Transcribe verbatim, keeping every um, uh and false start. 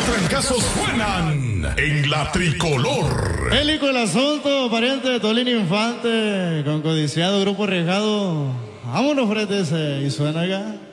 trancazos suenan en la tricolor. Bélico el asunto, pariente de Tolín Infante, con codiciado grupo arriesgado. Vámonos, frente ese, y suena acá.